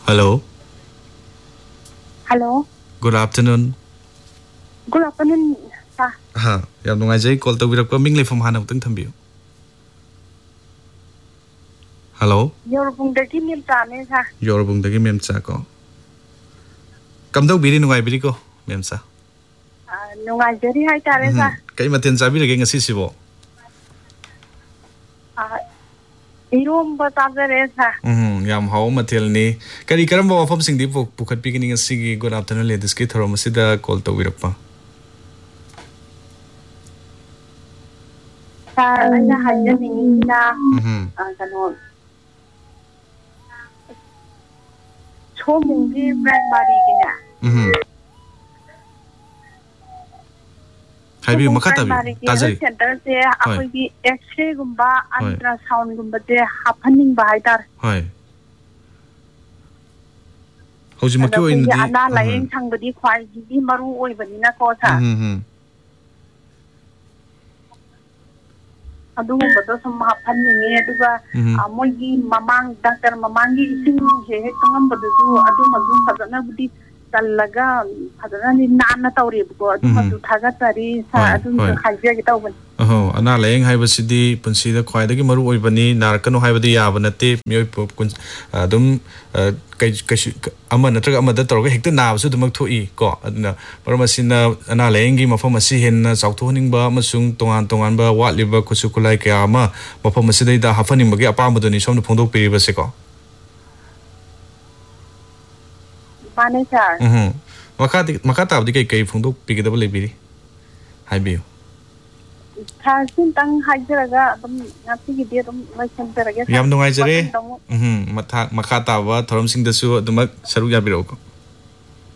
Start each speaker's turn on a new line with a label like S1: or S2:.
S1: Hello.
S2: Hello.
S1: Good afternoon.
S2: Good afternoon, sir.
S1: Yam nungaijai call tawbirakpa minglei from hana utang thambiu. Hello.
S2: Yorubungdagi memcha ne sir.
S1: Yorubungdagi memcha ko. Kamdau biri nungai biri ko memcha.
S2: Nungaijari hai tare sir.
S1: Kai maten chabirage ngasi sibo.
S2: Iromba tabjare sir.
S1: Yam hau matel ni. Kari karamba wafam singdi pukhat pikini ngasi good afternoon ladies ki thorom sida call tawbirakpa.
S2: Sir, aina hajaningina kano Chomunggi primary gina.
S1: Haibi makatabi
S2: tajari center se akoigi x-ray gumba ultrasound gumba de hapaning ba haidar.
S1: Hoi. Hoji makyo indi
S2: ana laing changbadi khwai gi maru oibani na ko sa. Adugumbado sum hapaning aduga moigi mamang doctor mamangi ising he tangambadu adumadu fadana budi talaga fadana ni nana tawri ko adumadu thagatari sa adum khajia gi tawban
S1: ana layeng haibasidi punsida khwaidagi maru oibani narakano haibadi yabanate mioi kun adum kai ama natraga amada tawga hekta nabasu dumak thoi ko aduna paramasina ana layengi mafam asi henna chauthoninba amasung tongan ba watliba kusukulai kya ama mafam asidai da hafaning bagi apamadoni somna phongdok piriba se ko
S2: mane sir
S1: makata abdi kai phongdok pigidaba lebiri haibiu
S2: Thasin tang hajraga adum ngati gi de dum loisenterage
S1: yam nungai jare makata wa thorom sing dasu adumak saru yabiro ko